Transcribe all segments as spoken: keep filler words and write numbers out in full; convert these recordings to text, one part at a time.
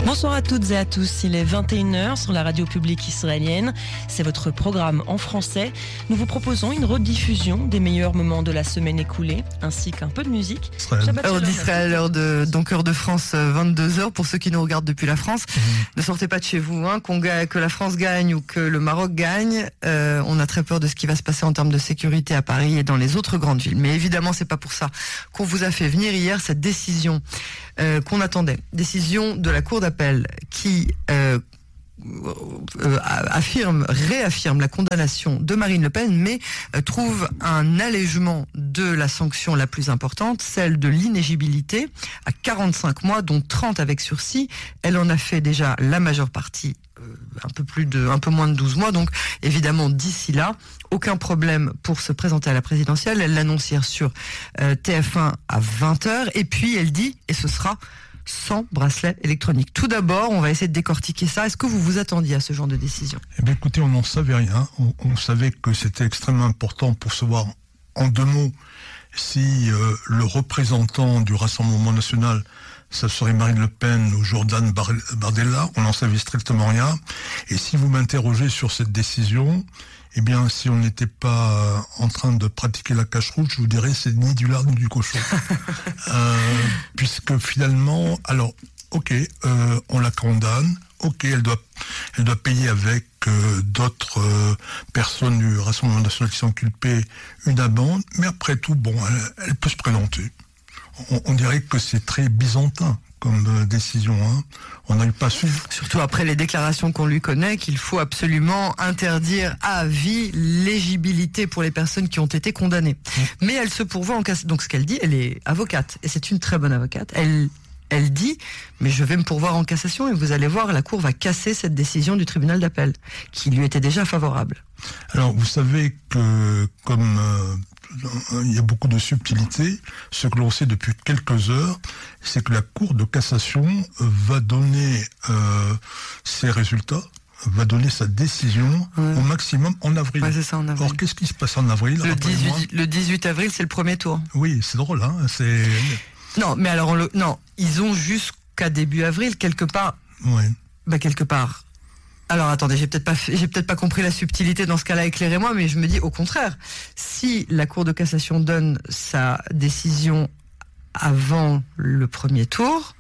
Bonsoir à toutes et à tous, il est vingt et une heures sur la radio publique israélienne. C'est votre programme en français. Nous vous proposons une rediffusion des meilleurs moments de la semaine écoulée, ainsi qu'un peu de musique. Heure d'Israël, heure de, donc heure de France, vingt-deux heures pour ceux qui nous regardent depuis la France. Mmh. Ne sortez pas de chez vous, hein, qu'on gagne, que la France gagne ou que le Maroc gagne. Euh, on a très peur de ce qui va se passer en termes de sécurité à Paris et dans les autres grandes villes. Mais évidemment, c'est pas pour ça qu'on vous a fait venir hier cette décision euh, qu'on attendait. Décision de la Cour d'appel qui euh, euh, affirme, réaffirme la condamnation de Marine Le Pen, mais euh, trouve un allègement de la sanction la plus importante, celle de l'inéligibilité à quarante-cinq mois, dont trente avec sursis. Elle en a fait déjà la majeure partie, euh, un peu plus de, un peu moins de douze mois. Donc évidemment, d'ici là, aucun problème pour se présenter à la présidentielle. Elle l'annonce hier sur euh, T F un à vingt heures. Et puis elle dit, et ce sera sans bracelet électronique. Tout d'abord, on va essayer de décortiquer ça. Est-ce que vous vous attendiez à ce genre de décision ? Eh bien, écoutez, on n'en savait rien. On, on savait que c'était extrêmement important pour savoir, en deux mots, si euh, le représentant du Rassemblement national, ça serait Marine Le Pen ou Jordan Bardella. On n'en savait strictement rien. Et si vous m'interrogez sur cette décision, eh bien, si on n'était pas en train de pratiquer la cache-route, je vous dirais c'est ni du lard ni du cochon. euh, puisque finalement, alors, ok, euh, on la condamne, ok, elle doit, elle doit payer avec euh, d'autres euh, personnes du Rassemblement national qui sont inculpées une amende, mais après tout, bon, elle, elle peut se présenter. On, on dirait que c'est très byzantin comme euh, décision, hein. On n'a eu pas su. Surtout après les déclarations qu'on lui connaît, qu'il faut absolument interdire à vie l'éligibilité pour les personnes qui ont été condamnées. Mmh. Mais elle se pourvoit en cassation. Donc ce qu'elle dit, elle est avocate, et c'est une très bonne avocate. Elle, elle dit, mais je vais me pourvoir en cassation, et vous allez voir, la Cour va casser cette décision du tribunal d'appel, qui lui était déjà favorable. Alors vous savez que comme... Euh, il y a beaucoup de subtilités. Ce que l'on sait depuis quelques heures, c'est que la Cour de cassation va donner euh, ses résultats, va donner sa décision ouais. au maximum en avril. Ouais, c'est ça, en avril. Or, qu'est-ce qui se passe en avril ? Le dix-huit, le dix-huit avril, c'est le premier tour. Oui, c'est drôle, hein, c'est... Non, mais alors, le, non, ils ont jusqu'à début avril, quelque part... Oui. Bah, quelque part... Alors attendez, j'ai peut-être pas, j'ai peut-être pas compris la subtilité dans ce cas-là, éclairez-moi, mais je me dis au contraire, si la Cour de cassation donne sa décision avant le premier tour,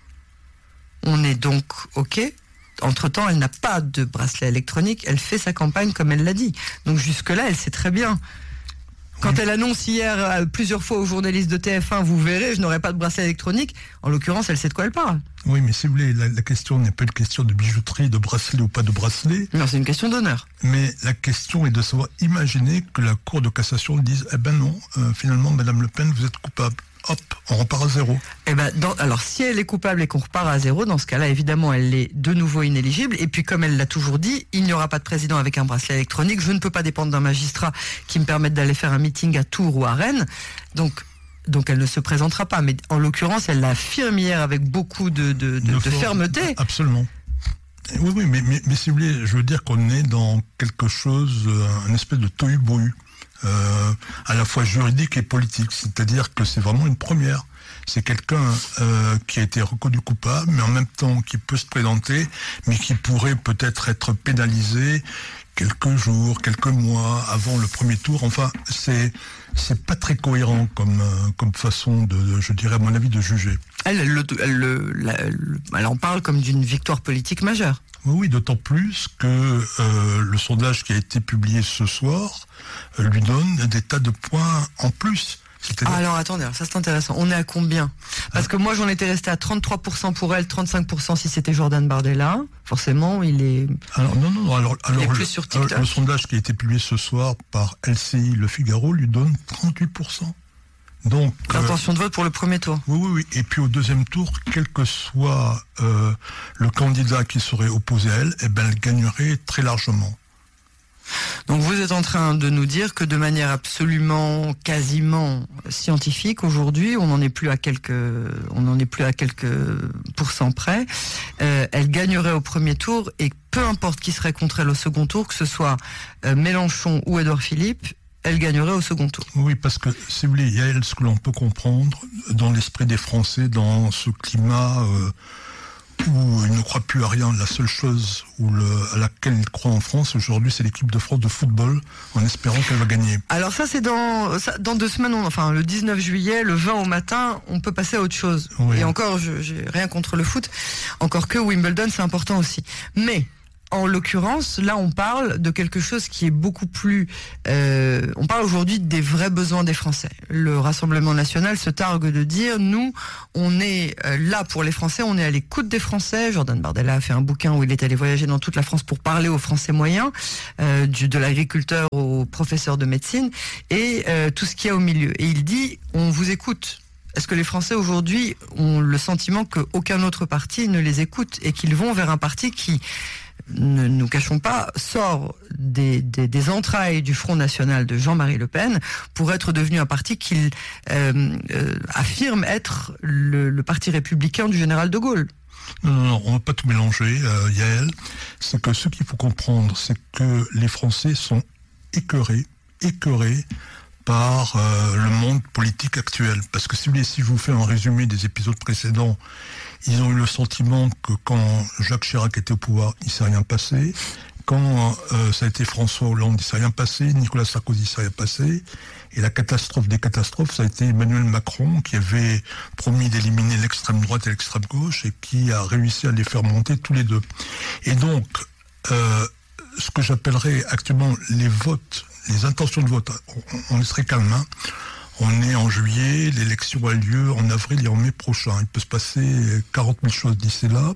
on est donc ok. Entre-temps, elle n'a pas de bracelet électronique, elle fait sa campagne comme elle l'a dit. Donc jusque-là, elle sait très bien. Quand elle annonce hier euh, plusieurs fois aux journalistes de T F un, vous verrez, je n'aurai pas de bracelet électronique, en l'occurrence, elle sait de quoi elle parle. Oui, mais si vous voulez, la, la question n'est pas une question de bijouterie, de bracelet ou pas de bracelet. Non, c'est une question d'honneur. Mais la question est de savoir, imaginer que la Cour de cassation dise, eh ben non, euh, finalement, Madame Le Pen, vous êtes coupable. Hop, on repart à zéro. Eh ben, dans, alors, si elle est coupable et qu'on repart à zéro, dans ce cas-là, évidemment, elle est de nouveau inéligible. Et puis, comme elle l'a toujours dit, il n'y aura pas de président avec un bracelet électronique. Je ne peux pas dépendre d'un magistrat qui me permette d'aller faire un meeting à Tours ou à Rennes. Donc, donc elle ne se présentera pas. Mais en l'occurrence, elle l'affirme hier avec beaucoup de, de, de, de, de fermeté. Absolument. Oui, oui, mais, mais, mais si vous voulez, je veux dire qu'on est dans quelque chose, un espèce de tohu-bohu. Euh, à la fois juridique et politique, c'est-à-dire que c'est vraiment une première. C'est quelqu'un euh, qui a été reconnu coupable, mais en même temps qui peut se présenter, mais qui pourrait peut-être être pénalisé quelques jours, quelques mois avant le premier tour. Enfin, c'est c'est pas très cohérent comme euh, comme façon de, je dirais à mon avis, de juger. Elle, elle, elle, elle, elle, elle en parle comme d'une victoire politique majeure. Oui, oui, d'autant plus que euh, le sondage qui a été publié ce soir euh, lui donne des tas de points en plus. Ah, alors attendez, alors ça c'est intéressant. On est à combien ? Parce ah. que moi j'en étais resté à trente-trois pour cent pour elle, trente-cinq pour cent si c'était Jordan Bardella. Forcément, il est. Alors non, non, alors, alors il est le, plus sur TikTok. le sondage qui a été publié ce soir par L C I Le Figaro lui donne trente-huit pour cent. Donc, l'intention euh, de vote pour le premier tour. Oui, oui, oui. Et puis au deuxième tour, quel que soit euh, le candidat qui serait opposé à elle, eh ben, elle gagnerait très largement. Donc vous êtes en train de nous dire que de manière absolument, quasiment scientifique, aujourd'hui, on n'en est plus à quelques, on n'en est plus à quelques pourcents près. Euh, elle gagnerait au premier tour et peu importe qui serait contre elle au second tour, que ce soit euh, Mélenchon ou Édouard Philippe, elle gagnerait au second tour. Oui, parce que, si vous voulez, il y a ce que l'on peut comprendre dans l'esprit des Français, dans ce climat euh, où il ne croit plus à rien. La seule chose où le, à laquelle il croit en France aujourd'hui, c'est l'équipe de France de football, en espérant qu'elle va gagner. Alors ça, c'est dans, ça, dans deux semaines, on, enfin le dix-neuf juillet, le vingt au matin, on peut passer à autre chose. Oui. Et encore, je j'ai rien contre le foot, encore que Wimbledon, c'est important aussi. Mais en l'occurrence, là, on parle de quelque chose qui est beaucoup plus... Euh, on parle aujourd'hui des vrais besoins des Français. Le Rassemblement national se targue de dire, nous, on est là pour les Français, on est à l'écoute des Français. Jordan Bardella a fait un bouquin où il est allé voyager dans toute la France pour parler aux Français moyens, euh, du, de l'agriculteur au professeur de médecine, et euh, tout ce qu'il y a au milieu. Et il dit, on vous écoute. Est-ce que les Français aujourd'hui ont le sentiment qu'aucun autre parti ne les écoute et qu'ils vont vers un parti qui... ne nous cachons pas, sort des, des, des entrailles du Front National de Jean-Marie Le Pen pour être devenu un parti qu'il euh, euh, affirme être le, le parti républicain du général de Gaulle. Non, non, non, on ne va pas tout mélanger, euh, Yael. C'est que ce qu'il faut comprendre, c'est que les Français sont écœurés, écœurés par euh, le monde politique actuel. Parce que si vous voulez, si je vous fais un résumé des épisodes précédents, ils ont eu le sentiment que quand Jacques Chirac était au pouvoir, il ne s'est rien passé. Quand euh, ça a été François Hollande, il ne s'est rien passé. Nicolas Sarkozy, il ne s'est rien passé. Et la catastrophe des catastrophes, ça a été Emmanuel Macron qui avait promis d'éliminer l'extrême droite et l'extrême gauche et qui a réussi à les faire monter tous les deux. Et donc, euh, ce que j'appellerais actuellement les votes, les intentions de vote, on, on est très calme, hein. On est en juillet, l'élection a lieu en avril et en mai prochain. Il peut se passer quarante mille choses d'ici là.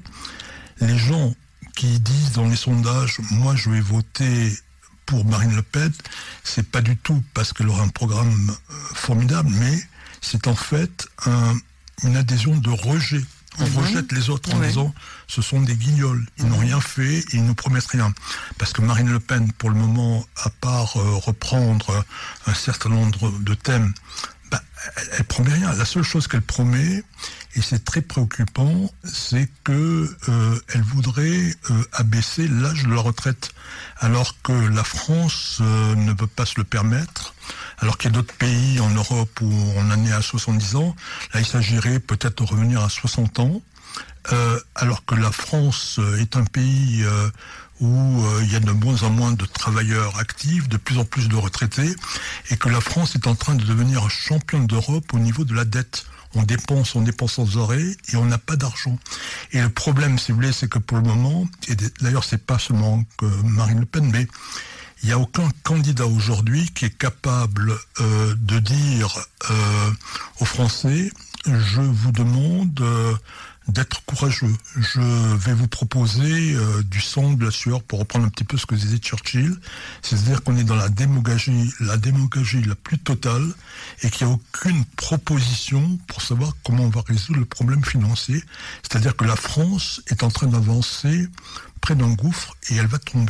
Les gens qui disent dans les sondages, moi je vais voter pour Marine Le Pen, c'est pas du tout parce qu'elle aura un programme formidable, mais c'est en fait un, une adhésion de rejet. On mmh. rejette les autres en ouais. disant ce sont des guignols, ils mmh. n'ont rien fait, ils ne nous promettent rien. Parce que Marine Le Pen, pour le moment, à part euh, reprendre un certain nombre de thèmes, bah, elle, elle promet rien. La seule chose qu'elle promet, et c'est très préoccupant, c'est que euh, elle voudrait euh, abaisser l'âge de la retraite, alors que la France euh, ne peut pas se le permettre. Alors qu'il y a d'autres pays en Europe où on en est à soixante-dix ans, là il s'agirait peut-être de revenir à soixante ans, euh, alors que la France est un pays euh, où euh, il y a de moins en moins de travailleurs actifs, de plus en plus de retraités, et que la France est en train de devenir championne d'Europe au niveau de la dette. On dépense, on dépense sans arrêt et on n'a pas d'argent. Et le problème, si vous voulez, c'est que pour le moment, et d'ailleurs c'est pas seulement que Marine Le Pen, mais il n'y a aucun candidat aujourd'hui qui est capable euh, de dire euh, aux Français « Je vous demande euh, d'être courageux. Je vais vous proposer euh, du sang, de la sueur, pour reprendre un petit peu ce que disait Churchill. C'est-à-dire qu'on est dans la démagogie, la démagogie la plus totale et qu'il n'y a aucune proposition pour savoir comment on va résoudre le problème financier. C'est-à-dire que la France est en train d'avancer près d'un gouffre et elle va tomber. »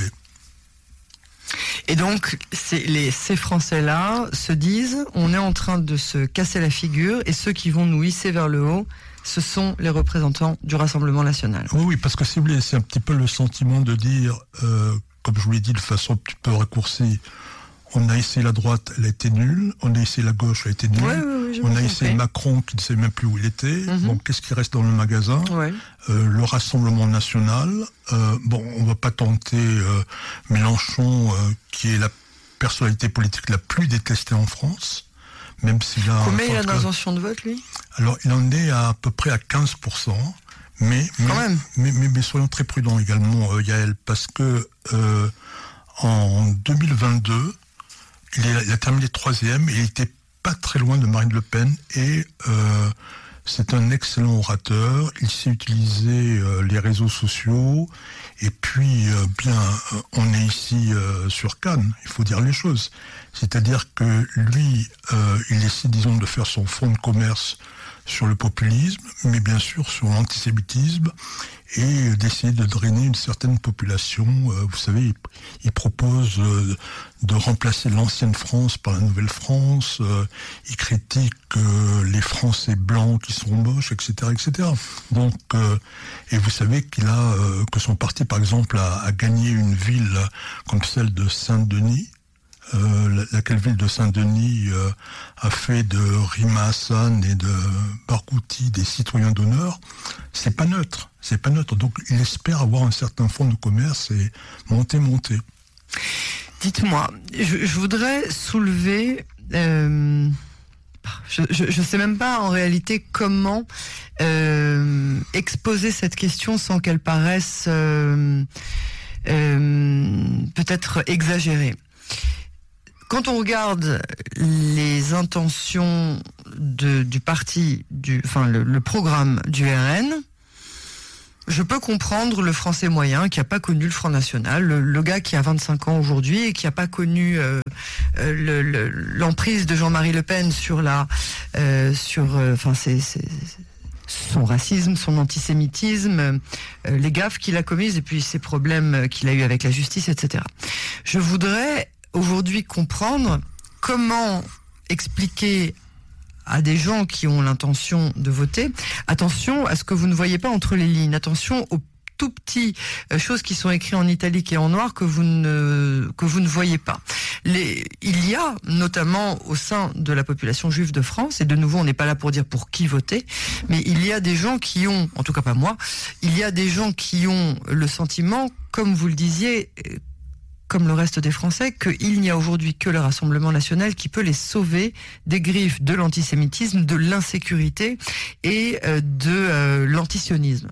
Et donc, c'est les, ces Français-là se disent, on est en train de se casser la figure, et ceux qui vont nous hisser vers le haut, ce sont les représentants du Rassemblement national. Oui, oui, parce que si vous voulez, c'est un petit peu le sentiment de dire, euh, comme je vous l'ai dit de façon un petit peu raccourcie, on a essayé la droite, elle a été nulle, on a essayé la gauche, elle a été nulle, ouais, ouais, ouais, on a essayé Macron qui ne sait même plus où il était, mm-hmm. Bon, qu'est-ce qui reste dans le magasin, ouais. euh, le Rassemblement national, euh, bon, on ne va pas tenter euh, Mélenchon, euh, qui est la personnalité politique la plus détestée en France, même s'il a... Combien il a d'intention de vote, lui ? Alors, il en est à, à peu près à quinze pour cent, mais, mais, mais, mais, mais soyons très prudents également, euh, Yael, parce que euh, en deux mille vingt-deux, Il, est, il a terminé troisième et il n'était pas très loin de Marine Le Pen et euh, c'est un excellent orateur. Il sait utiliser euh, les réseaux sociaux et puis euh, bien euh, on est ici euh, sur Cannes, il faut dire les choses. C'est-à-dire que lui, euh, il essaie, disons, de faire son fonds de commerce sur le populisme, mais bien sûr sur l'antisémitisme, et d'essayer de drainer une certaine population. Euh, vous savez, il, il propose euh, de remplacer l'ancienne France par la nouvelle France, euh, il critique euh, les Français blancs qui sont moches, et cetera, et cetera. Donc, euh, et vous savez qu'il a, euh, que son parti, par exemple, a, a gagné une ville comme celle de Saint-Denis. Euh, laquelle ville de Saint-Denis euh, a fait de Rima Hassan et de Barghouti des citoyens d'honneur, c'est pas neutre. c'est pas neutre. Donc il espère avoir un certain fonds de commerce et monter, monter. Dites-moi, je, je voudrais soulever... Euh, je ne sais même pas en réalité comment euh, exposer cette question sans qu'elle paraisse euh, euh, peut-être exagérée. Quand on regarde les intentions de, du parti, du, enfin le, le programme du R N, je peux comprendre le Français moyen qui n'a pas connu le Front National, le, le gars qui a vingt-cinq ans aujourd'hui et qui n'a pas connu euh, euh, le, le, l'emprise de Jean-Marie Le Pen sur la, euh, sur, euh, enfin c'est, c'est, son racisme, son antisémitisme, euh, les gaffes qu'il a commises et puis ses problèmes qu'il a eu avec la justice, et cetera. Je voudrais aujourd'hui comprendre comment expliquer à des gens qui ont l'intention de voter, attention à ce que vous ne voyez pas entre les lignes, attention aux tout petites euh, choses qui sont écrites en italique et en noir que vous ne, que vous ne voyez pas. Les, il y a notamment au sein de la population juive de France, et de nouveau on n'est pas là pour dire pour qui voter, mais il y a des gens qui ont, en tout cas pas moi, il y a des gens qui ont le sentiment, comme vous le disiez, comme le reste des Français, qu'il n'y a aujourd'hui que le Rassemblement national qui peut les sauver des griffes de l'antisémitisme, de l'insécurité et euh, de euh, l'antisionisme.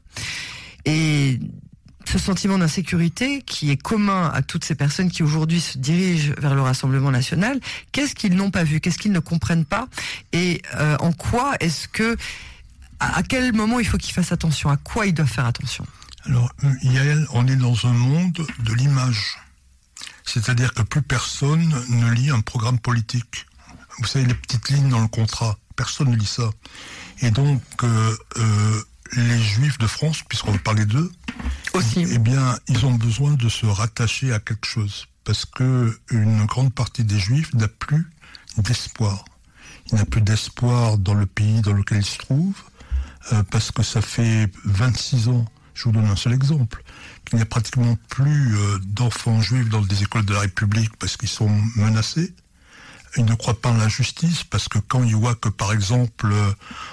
Et ce sentiment d'insécurité qui est commun à toutes ces personnes qui aujourd'hui se dirigent vers le Rassemblement national, qu'est-ce qu'ils n'ont pas vu, qu'est-ce qu'ils ne comprennent pas et euh, en quoi est-ce que, à quel moment il faut qu'ils fassent attention, à quoi ils doivent faire attention? Alors, Yael, on est dans un monde de l'image. C'est-à-dire que plus personne ne lit un programme politique. Vous savez, les petites lignes dans le contrat, personne ne lit ça. Et donc, euh, euh, les Juifs de France, puisqu'on va parler d'eux, aussi, eh bien, ils ont besoin de se rattacher à quelque chose. Parce que une grande partie des Juifs n'a plus d'espoir. Il n'a plus d'espoir dans le pays dans lequel ils se trouvent, euh, parce que ça fait vingt-six ans, je vous donne un seul exemple, qu'il n'y a pratiquement plus euh, d'enfants juifs dans des écoles de la République parce qu'ils sont menacés. Ils ne croient pas en la justice parce que quand ils voient que, par exemple, euh,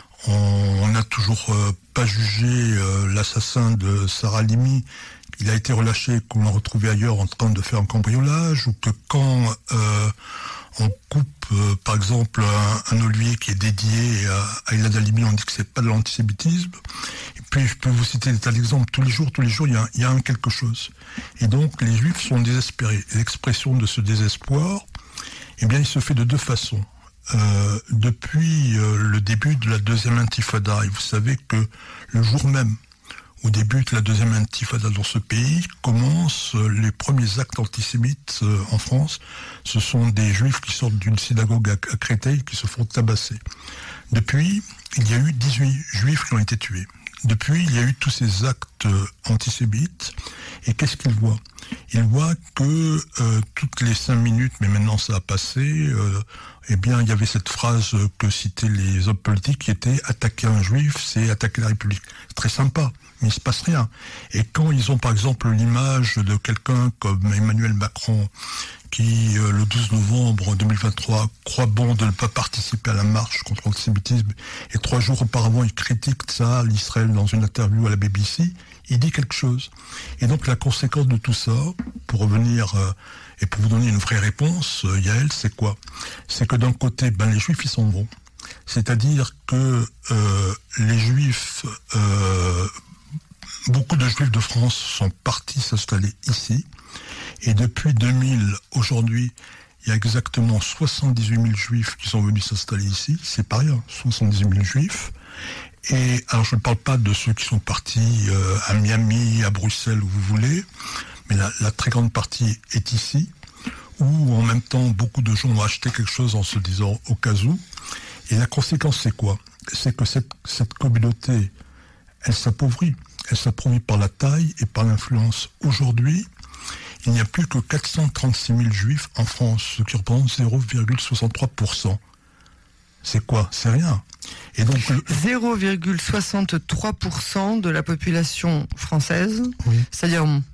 on n'a toujours euh, pas jugé euh, l'assassin de Sarah Halimi, qu'il a été relâché, qu'on l'a retrouvé ailleurs en train de faire un cambriolage, ou que quand euh, on coupe, euh, par exemple, un, un olivier qui est dédié à, à Elad Halimi, on dit que c'est pas de l'antisémitisme. Et puis, je peux vous citer des tas d'exemples. Tous les jours, tous les jours, il y a, il y a un quelque chose. Et donc, les Juifs sont désespérés. Et l'expression de ce désespoir, eh bien, il se fait de deux façons. Euh, depuis euh, le début de la deuxième intifada, et vous savez que le jour même où débute la deuxième intifada dans ce pays, commencent les premiers actes antisémites euh, en France. Ce sont des Juifs qui sortent d'une synagogue à, à Créteil qui se font tabasser. Depuis, il y a eu dix-huit Juifs qui ont été tués. Depuis, il y a eu tous ces actes euh, antisémites. Et qu'est-ce qu'ils voient? Ils voient que euh, toutes les cinq minutes, mais maintenant ça a passé, euh, eh bien, il y avait cette phrase que citaient les hommes politiques qui était « attaquer un juif, c'est attaquer la République ». C'est très sympa, mais il ne se passe rien. Et quand ils ont par exemple l'image de quelqu'un comme Emmanuel Macron, qui euh, le douze novembre deux mille vingt-trois croit bon de ne pas participer à la marche contre l'antisémitisme, et trois jours auparavant il critique ça, l'Israël, dans une interview à la B B C, il dit quelque chose. Et donc la conséquence de tout ça, pour revenir euh, et pour vous donner une vraie réponse, euh, Yael, c'est quoi? C'est que d'un côté, ben, les Juifs, ils s'en vont. C'est-à-dire que euh, les Juifs, euh, beaucoup de Juifs de France sont partis s'installer ici. Et depuis deux mille, aujourd'hui, il y a exactement soixante-dix-huit mille Juifs qui sont venus s'installer ici. C'est pas rien, soixante-dix-huit mille Juifs. Et alors je ne parle pas de ceux qui sont partis euh, à Miami, à Bruxelles, où vous voulez, mais la, la très grande partie est ici, où en même temps beaucoup de gens ont acheté quelque chose en se disant au cas où. Et la conséquence c'est quoi? C'est que cette, cette communauté, elle s'appauvrit. Elle s'appauvrit par la taille et par l'influence. Aujourd'hui, il n'y a plus que quatre cent trente-six mille Juifs en France, ce qui représente zéro virgule soixante-trois pour cent. C'est quoi? C'est rien. Et donc le... zéro virgule soixante-trois pour cent de la population française, oui. C'est-à-dire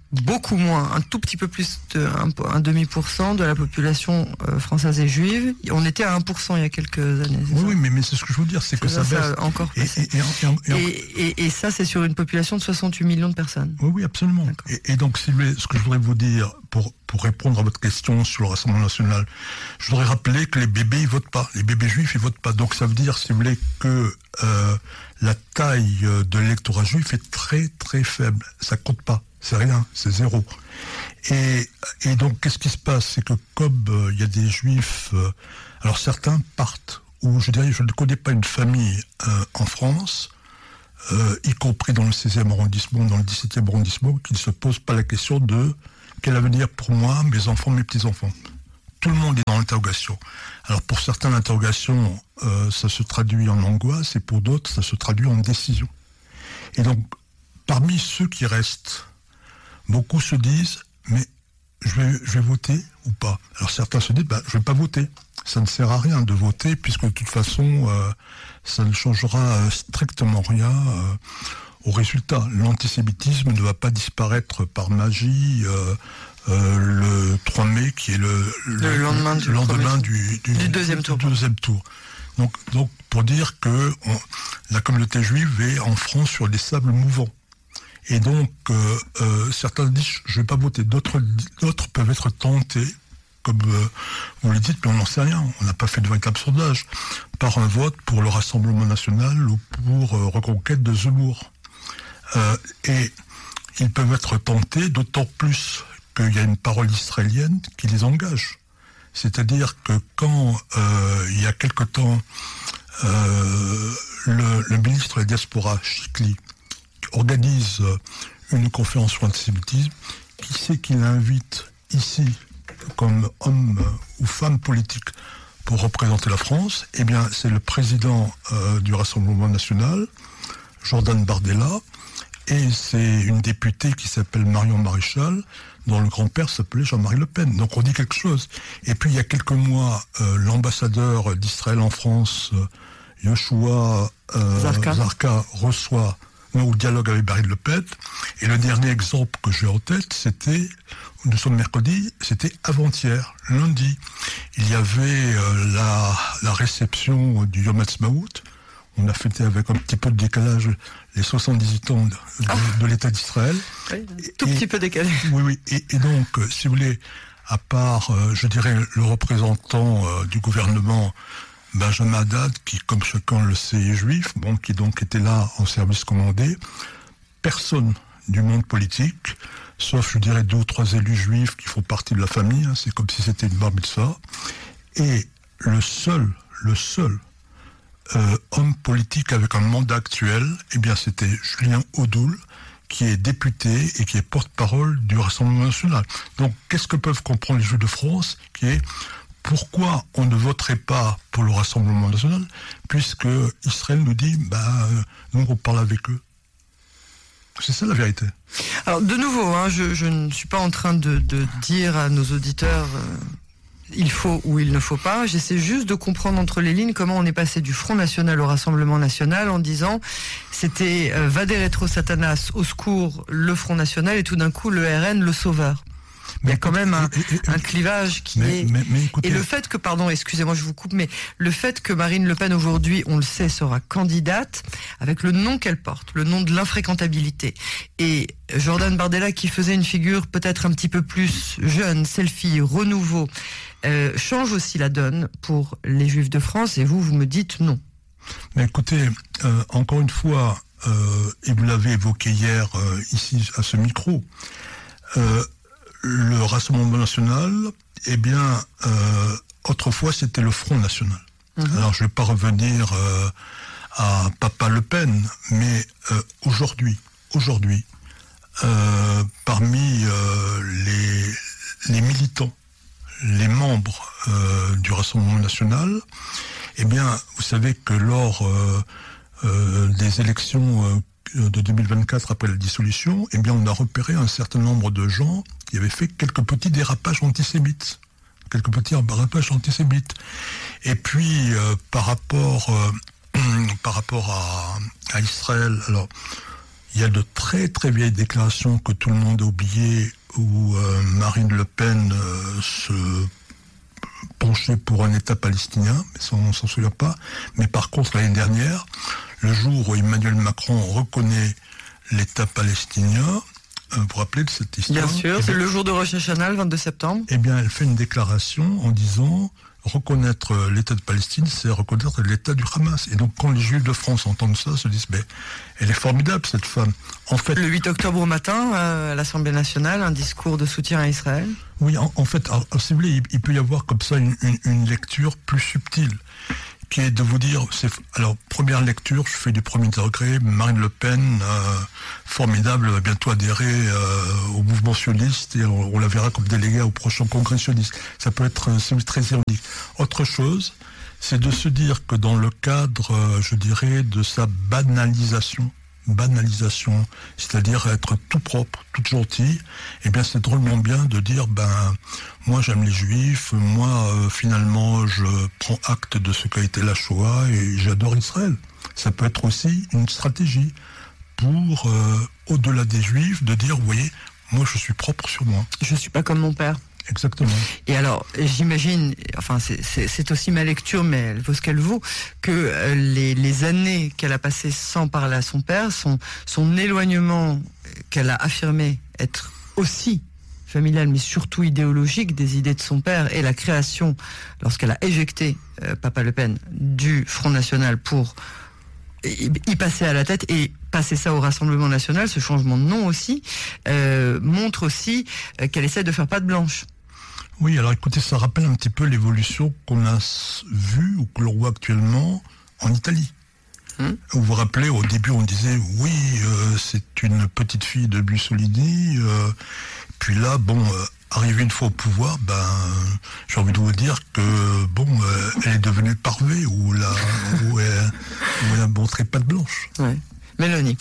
beaucoup moins, un tout petit peu plus de un, un demi pour cent de la population euh, française et juive. On était à un pour cent il y a quelques années. Oui, oui, mais, mais c'est ce que je veux dire, c'est, c'est que ça, ça baisse. Ça encore et, et, et, et, et, et, et ça, c'est sur une population de soixante-huit millions de personnes. Oui, oui, absolument. Et, et donc, si vous voulez, ce que je voudrais vous dire, pour, pour répondre à votre question sur le Rassemblement national, je voudrais rappeler que les bébés, ils votent pas. Les bébés juifs, ils votent pas. Donc, ça veut dire, si vous voulez, que euh, la taille de l'électorat juif est très, très faible. Ça compte pas. C'est rien, c'est zéro. Et, et donc, qu'est-ce qui se passe? C'est que comme il euh, y a des juifs, euh, alors certains partent, ou je dirais, je ne connais pas une famille euh, en France, euh, y compris dans le seizième arrondissement, dans le dix-septième arrondissement, qui ne se pose pas la question de quel avenir pour moi, mes enfants, mes petits-enfants. Tout le monde est dans l'interrogation. Alors pour certains, l'interrogation, euh, ça se traduit en angoisse, et pour d'autres, ça se traduit en décision. Et donc, parmi ceux qui restent, beaucoup se disent, mais je vais, je vais voter ou pas? Alors certains se disent, bah, je ne vais pas voter. Ça ne sert à rien de voter, puisque de toute façon, euh, ça ne changera euh, strictement rien euh, au résultat. L'antisémitisme ne va pas disparaître par magie euh, euh, le trois mai, qui est le, le, le lendemain, du, le lendemain du, du, du deuxième tour. Du deuxième tour. Donc, donc, pour dire que on, la communauté juive est en France sur des sables mouvants. Et donc, euh, euh, certains disent, je ne vais pas voter. D'autres, d'autres peuvent être tentés, comme euh, vous le dites, mais on n'en sait rien. On n'a pas fait de véritable sondage, par un vote pour le Rassemblement national ou pour euh, Reconquête de Zemmour. Euh, et ils peuvent être tentés, d'autant plus qu'il y a une parole israélienne qui les engage. C'est-à-dire que quand, euh, il y a quelque temps, euh, le, le ministre de la Diaspora, Chikli, organise une conférence sur l'antisémitisme, qui c'est qu'il invite ici comme homme ou femme politique pour représenter la France? Eh bien, c'est le président euh, du Rassemblement national, Jordan Bardella, et c'est une députée qui s'appelle Marion Maréchal, dont le grand-père s'appelait Jean-Marie Le Pen. Donc on dit quelque chose. Et puis il y a quelques mois, euh, l'ambassadeur d'Israël en France, euh, Yoshua euh, Zarka. Zarka, reçoit au dialogue avec Marine Le Pen. Et le dernier exemple que j'ai en tête, c'était, nous sommes mercredi, c'était avant-hier, lundi. Il y avait euh, la, la réception du Yom Ha'atzmaut. On a fêté avec un petit peu de décalage les soixante-dix-huit ans de, de, ah. de l'État d'Israël. Oui, tout et, petit peu décalé. Oui, oui. Et, et donc, si vous voulez, à part, euh, je dirais, le représentant euh, du gouvernement, Benjamin Haddad, qui, comme chacun le sait, est juif, bon, qui donc était là en service commandé, personne du monde politique, sauf, je dirais, deux ou trois élus juifs qui font partie de la famille, hein, c'est comme si c'était une bar mitzvah, et le seul, le seul euh, homme politique avec un mandat actuel, eh bien, c'était Julien Audoul, qui est député et qui est porte-parole du Rassemblement national. Donc, qu'est-ce que peuvent comprendre les Juifs de France, qui est pourquoi on ne voterait pas pour le Rassemblement national, puisque Israël nous dit, bah, nous on parle avec eux. C'est ça la vérité. Alors de nouveau, hein, je, je ne suis pas en train de, de dire à nos auditeurs euh, il faut ou il ne faut pas. J'essaie juste de comprendre entre les lignes comment on est passé du Front National au Rassemblement National en disant c'était euh, Vader Retro Satanas au secours le Front National et tout d'un coup le R N le sauveur. Il y a quand même un, et, et, et, un clivage qui mais, est... Mais, mais écoutez... Et le fait que, pardon, excusez-moi, je vous coupe, mais le fait que Marine Le Pen, aujourd'hui, on le sait, sera candidate, avec le nom qu'elle porte, le nom de l'infréquentabilité, et Jordan Bardella, qui faisait une figure peut-être un petit peu plus jeune, selfie, renouveau, euh, change aussi la donne pour les Juifs de France, et vous, vous me dites non. Mais écoutez, euh, encore une fois, euh, et vous l'avez évoqué hier, euh, ici, à ce micro, euh, le Rassemblement national, eh bien, euh, autrefois, c'était le Front national. Mmh. Alors, je ne vais pas revenir euh, à Papa Le Pen, mais euh, aujourd'hui, aujourd'hui, euh, parmi euh, les, les militants, les membres euh, du Rassemblement national, eh bien, vous savez que lors euh, euh, des élections euh, de deux mille vingt-quatre, après la dissolution, eh bien, on a repéré un certain nombre de gens qui avaient fait quelques petits dérapages antisémites. Quelques petits dérapages antisémites. Et puis, euh, par rapport, euh, par rapport à, à Israël, alors, Il y a de très très vieilles déclarations que tout le monde a oubliées où euh, Marine Le Pen euh, se penchait pour un État palestinien, mais ça, on ne s'en souvient pas. Mais par contre, l'année dernière, le jour où Emmanuel Macron reconnaît l'État palestinien, euh, vous vous rappelez de cette histoire? Bien sûr, eh c'est bien, le jour de Rosh Hashanah, le vingt-deux septembre. Eh bien, elle fait une déclaration en disant... reconnaître l'État de Palestine, c'est reconnaître l'État du Hamas. Et donc, quand les Juifs de France entendent ça, se disent, mais elle est formidable, cette femme. En fait, le huit octobre au matin, à l'Assemblée nationale, un discours de soutien à Israël. Oui, en, en fait, alors, si vous voulez, il, il peut y avoir comme ça une, une, une lecture plus subtile, qui est de vous dire, c'est, alors, première lecture, je fais du premier degré, Marine Le Pen, euh, formidable, va bientôt adhérer euh, au mouvement sioniste, et on, on la verra comme déléguée au prochain congrès sioniste. Ça peut être euh, très ironique. Autre chose, c'est de se dire que dans le cadre, euh, je dirais, de sa banalisation, banalisation, c'est-à-dire être tout propre, tout gentil, eh bien c'est drôlement bien de dire, ben, moi j'aime les Juifs, moi euh, finalement je prends acte de ce qu'a été la Shoah et j'adore Israël. Ça peut être aussi une stratégie pour, euh, au-delà des Juifs, de dire, vous voyez, moi je suis propre sur moi. Je suis pas comme mon père. Exactement. Et alors, j'imagine, enfin c'est, c'est, c'est aussi ma lecture, mais elle vaut ce qu'elle vaut, que euh, les, les années qu'elle a passées sans parler à son père, son, son éloignement qu'elle a affirmé être aussi familial, mais surtout idéologique des idées de son père, et la création, lorsqu'elle a éjecté euh, Papa Le Pen du Front National pour y, y passer à la tête et passer ça au Rassemblement National, ce changement de nom aussi, euh, montre aussi euh, qu'elle essaie de faire patte blanche. Oui, alors écoutez, ça rappelle un petit peu l'évolution qu'on a vue ou que l'on voit actuellement en Italie. Hum. Vous vous rappelez, au début on disait oui, euh, c'est une petite fille de Mussolini, euh, puis là, bon, euh, arrivée une fois au pouvoir, ben, j'ai envie de vous dire que bon, euh, elle est devenue parvée ou là, où elle, où elle a montré patte blanche. Ouais. Mélanie.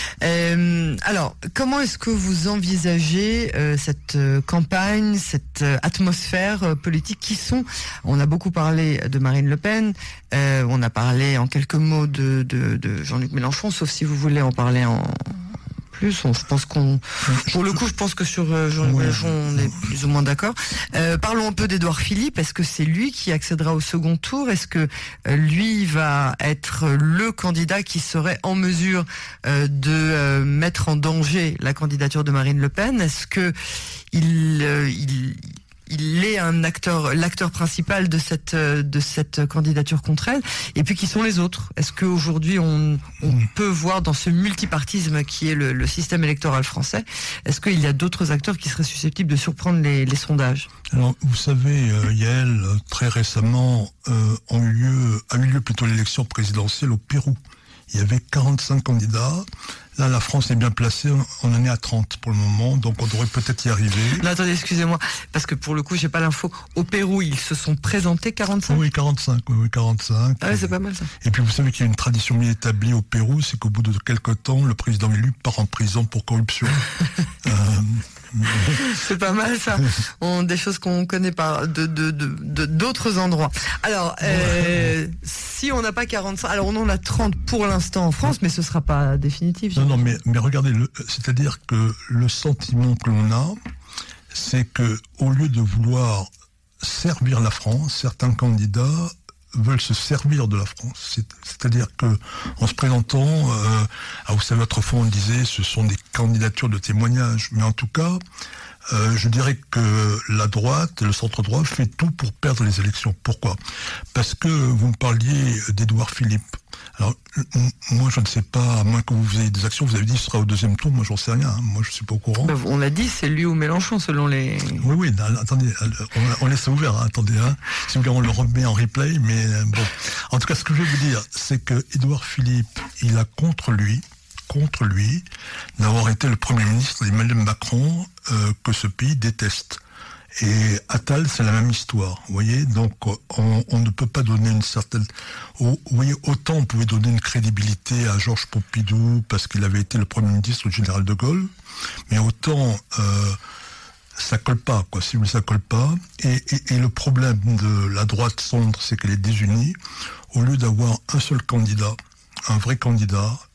Euh, alors, comment est-ce que vous envisagez euh, cette euh, campagne, cette euh, atmosphère euh, politique qui sont... On a beaucoup parlé de Marine Le Pen, euh, on a parlé en quelques mots de, de, de Jean-Luc Mélenchon, sauf si vous voulez en parler en... plus, on, je pense qu'on, pour le coup, je pense que sur euh, Jean-Luc oui. Mélenchon, on est plus ou moins d'accord. Euh, parlons un peu d'Édouard Philippe. Est-ce que c'est lui qui accédera au second tour? Est-ce que euh, lui va être le candidat qui serait en mesure euh, de euh, mettre en danger la candidature de Marine Le Pen? Est-ce que il, euh, il il est un acteur, l'acteur principal de cette de cette candidature contre elle. Et puis qui sont les autres? Est-ce qu'aujourd'hui on, on peut voir dans ce multipartisme qui est le, le système électoral français, est-ce qu'il y a d'autres acteurs qui seraient susceptibles de surprendre les, les sondages? Alors vous savez, euh, Yael, très récemment euh, ont eu lieu, a eu lieu plutôt l'élection présidentielle au Pérou. Il y avait quarante-cinq candidats. Là, la France est bien placée, on en est à trente pour le moment, donc on devrait peut-être y arriver. Non, attendez, excusez-moi, parce que pour le coup, j'ai pas l'info. Au Pérou, ils se sont présentés quarante-cinq? Oui, quarante-cinq, oui, oui, quarante-cinq. Ah ouais, c'est pas mal ça. Et puis vous savez qu'il y a une tradition bien établie au Pérou, c'est qu'au bout de quelques temps, le président élu part en prison pour corruption. euh, C'est pas mal ça. On, des choses qu'on connaît pas de, de, de, de d'autres endroits. Alors, euh, ouais. si on n'a pas quarante-cinq, alors on en a trente pour l'instant en France, mais ce sera pas définitif. Non, non, mais, mais regardez, le, c'est-à-dire que le sentiment que l'on a, c'est que au lieu de vouloir servir la France, certains candidats veulent se servir de la France. C'est, c'est-à-dire que en se présentant, euh, ah, vous savez, autrefois on disait ce sont des candidatures de témoignage, mais en tout cas, euh, je dirais que la droite, le centre-droit fait tout pour perdre les élections. Pourquoi? Parce que vous me parliez d'Édouard Philippe. Alors, moi, je ne sais pas, à moins que vous ayez des actions, vous avez dit que ce sera au deuxième tour, moi, j'en sais rien, hein. Moi, je ne suis pas au courant. Ben, on l'a dit, c'est lui ou Mélenchon, selon les... Oui, oui, attendez, on, on laisse ça ouvert, hein, attendez, hein. Si vous voulez, on le remet en replay, mais bon. En tout cas, ce que je veux vous dire, c'est que Édouard Philippe, il a contre lui, contre lui, d'avoir été le Premier ministre d'Emmanuel Macron, euh, que ce pays déteste. Et Attal, c'est la même histoire, vous voyez, donc on, on ne peut pas donner une certaine... Vous voyez, autant on pouvait donner une crédibilité à Georges Pompidou parce qu'il avait été le Premier ministre du général de Gaulle, mais autant euh, ça colle pas, quoi, si vous voulez, ça colle pas. Et, et, et le problème de la droite centre, c'est qu'elle est désunie. Au lieu d'avoir un seul candidat, un vrai candidat,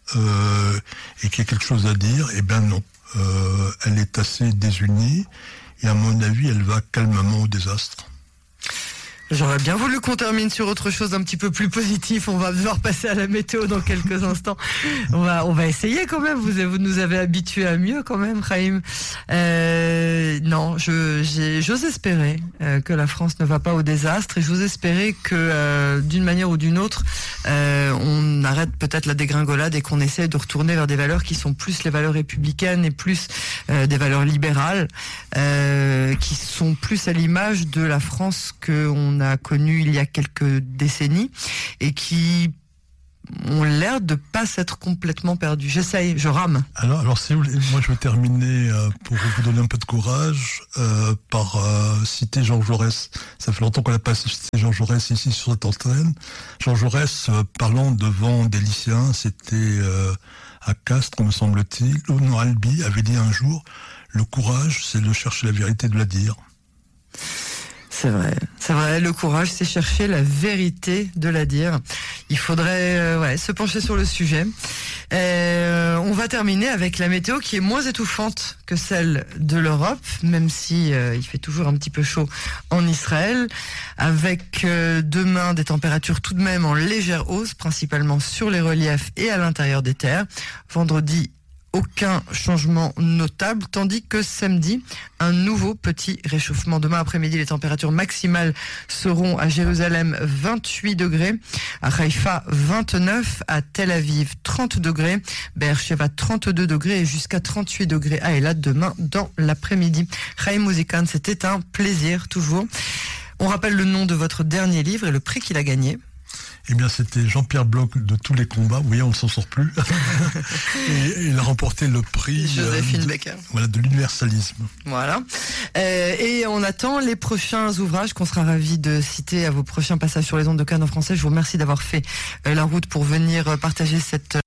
euh, et qu'il y a quelque chose à dire, eh bien non. Euh, elle est assez désunie et à mon avis, elle va calmement au désastre. J'aurais bien voulu qu'on termine sur autre chose un petit peu plus positif. On va devoir passer à la météo dans quelques instants. On va, on va essayer quand même. Vous, vous nous avez habitués à mieux quand même, Chaim. Euh, non, je, j'ai, j'ose espérer euh, que la France ne va pas au désastre et j'ose espérer que euh, d'une manière ou d'une autre, euh, on arrête peut-être la dégringolade et qu'on essaie de retourner vers des valeurs qui sont plus les valeurs républicaines et plus euh, des valeurs libérales, euh, qui sont plus à l'image de la France que on a connu il y a quelques décennies et qui ont l'air de pas s'être complètement perdus. J'essaye, je rame. Alors, alors si vous voulez, moi je vais terminer euh, pour vous donner un peu de courage euh, par euh, citer Jean Jaurès. Ça fait longtemps qu'on n'a pas cité Jean Jaurès ici sur cette antenne. Jean Jaurès euh, parlant devant des lycéens, c'était euh, à Castres, me semble-t-il, où non, Albi avait dit un jour, le courage, c'est de chercher la vérité, de la dire. C'est vrai, c'est vrai. Le courage, c'est chercher la vérité de la dire. Il faudrait euh, ouais, se pencher sur le sujet. Euh, on va terminer avec la météo qui est moins étouffante que celle de l'Europe, même si euh, il fait toujours un petit peu chaud en Israël, avec euh, demain des températures tout de même en légère hausse, principalement sur les reliefs et à l'intérieur des terres. Vendredi, aucun changement notable, tandis que samedi, un nouveau petit réchauffement. Demain après-midi, les températures maximales seront à Jérusalem vingt-huit degrés, à Haïfa vingt-neuf, à Tel Aviv trente degrés, Be'er-Sheva trente-deux degrés et jusqu'à trente-huit degrés à Eilat demain dans l'après-midi. Chaim Ozikan, c'était un plaisir toujours. On rappelle le nom de votre dernier livre et le prix qu'il a gagné. Eh bien, c'était Jean-Pierre Bloch de Tous les combats. Vous voyez, on ne s'en sort plus. Et il a remporté le prix Joséphine euh, de, Becker. Voilà, de l'universalisme. Voilà. Euh, et on attend les prochains ouvrages qu'on sera ravis de citer à vos prochains passages sur les ondes de Cannes en français. Je vous remercie d'avoir fait euh, la route pour venir partager cette